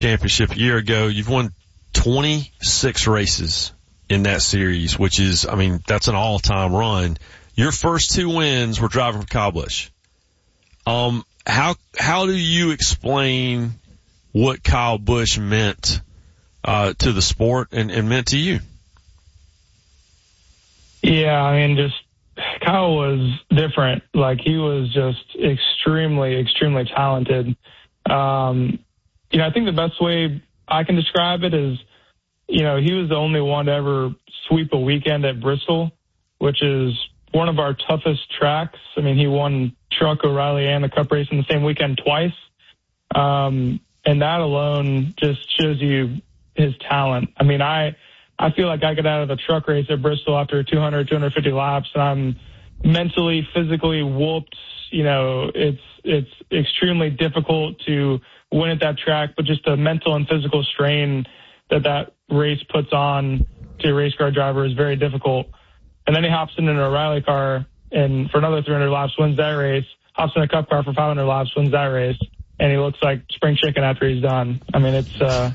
Championship a year ago. You've won 26 races in that series, which is, I mean, that's an all-time run. Your first 2 wins were driving for Kyle Busch. How do you explain what Kyle Busch meant to the sport and meant to you? Yeah, I mean, just Kyle was different. Like, he was just extremely, extremely talented. I think the best way I can describe it is, he was the only one to ever sweep a weekend at Bristol, which is one of our toughest tracks. I mean, he won Truck, O'Reilly, and the Cup race in the same weekend twice. And that alone just shows you his talent. I mean, I feel like I get out of a truck race at Bristol after 200, 250 laps, and I'm mentally, physically whooped. It's extremely difficult to win at that track, but just the mental and physical strain that race puts on to a race car driver is very difficult. And then he hops in an O'Reilly car and for another 300 laps wins that race, hops in a Cup car for 500 laps, wins that race, and he looks like spring chicken after he's done. I mean, that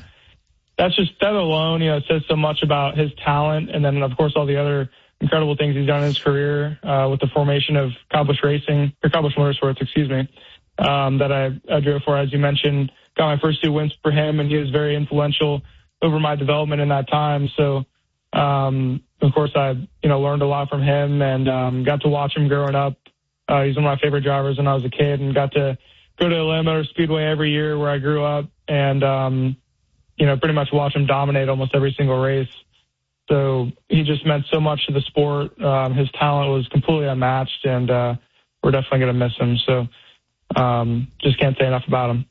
alone, says so much about his talent. And then, of course, all the other incredible things he's done in his career, with the formation of Kyle Busch Motorsports, that I drove for, as you mentioned. Got my first 2 wins for him, and he was very influential over my development in that time. So, of course, I, learned a lot from him and got to watch him growing up. He's one of my favorite drivers when I was a kid, and got to go to Atlanta Motor Speedway every year where I grew up, and pretty much watch him dominate almost every single race. So he just meant so much to the sport. His talent was completely unmatched, and we're definitely going to miss him. So just can't say enough about him.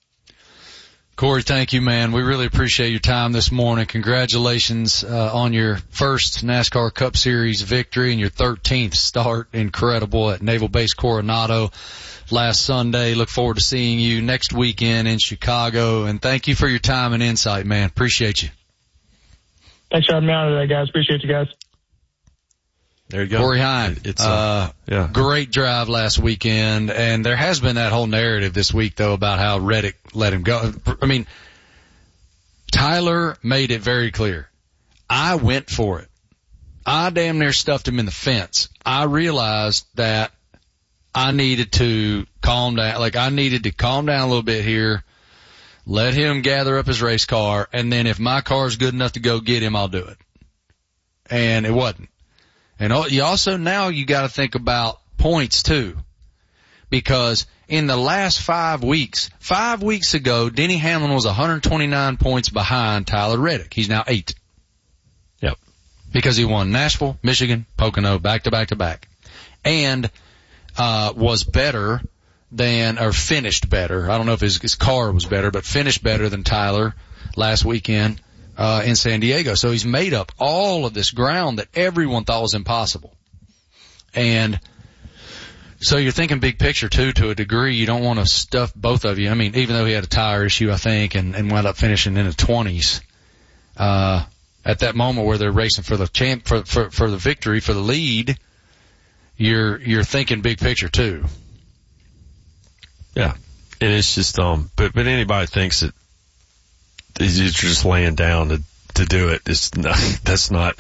Corey, thank you, man. We really appreciate your time this morning. Congratulations on your first NASCAR Cup Series victory and your 13th start. Incredible at Naval Base Coronado last Sunday. Look forward to seeing you next weekend in Chicago. And thank you for your time and insight, man. Appreciate you. Thanks for having me on today, guys. Appreciate you guys. There you go. Corey Heim. Great drive last weekend. And there has been that whole narrative this week, though, about how Reddick let him go. I mean, Tyler made it very clear. I went for it. I damn near stuffed him in the fence. I realized that I needed to calm down. Like, I needed to calm down a little bit here, let him gather up his race car, and then if my car's good enough to go get him, I'll do it. And it wasn't. And you also now you got to think about points too, because in the last 5 weeks ago, Denny Hamlin was 129 points behind Tyler Reddick. He's now 8. Yep. Because he won Nashville, Michigan, Pocono, back to back to back. And, was better than, or finished better. I don't know if his car was better, but finished better than Tyler last weekend. In San Diego. So he's made up all of this ground that everyone thought was impossible. And so you're thinking big picture too, to a degree. You don't want to stuff both of you. I mean, even though he had a tire issue, I think, and wound up finishing in the 20s, at that moment where they're racing for the for the victory, for the lead, you're thinking big picture too. Yeah. And it's just, but anybody thinks that you're just laying down to do it. That's not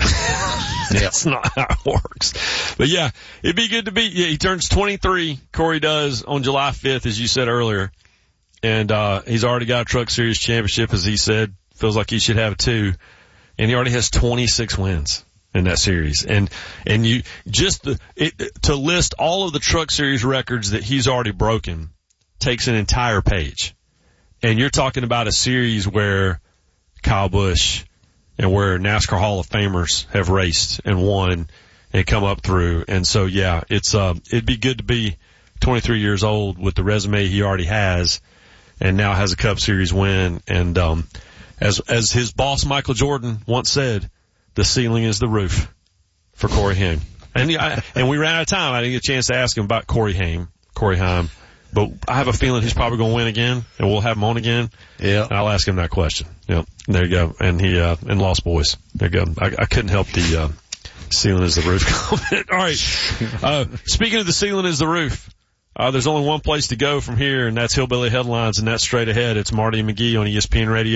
how it works. But yeah, it'd be good to he turns 23, Corey does, on July 5th, as you said earlier. And, he's already got a Truck Series championship, as he said, feels like he should have 2. And he already has 26 wins in that series. And you just, to list all of the Truck Series records that he's already broken takes an entire page. And you're talking about a series where Kyle Busch and where NASCAR Hall of Famers have raced and won and come up through. And so, yeah, it'd be good to be 23 years old with the resume he already has and now has a Cup Series win. And, as his boss Michael Jordan once said, the ceiling is the roof for Corey Heim. And we ran out of time. I didn't get a chance to ask him about Corey Heim. But I have a feeling he's probably going to win again, and we'll have him on again. Yeah. And I'll ask him that question. Yep. There you go. And he, and Lost Boys. There you go. I couldn't help the, ceiling is the roof comment. All right. Speaking of the ceiling is the roof, There's only one place to go from here, and that's Hillbilly Headlines, and that's straight ahead. It's Marty and McGee on ESPN Radio.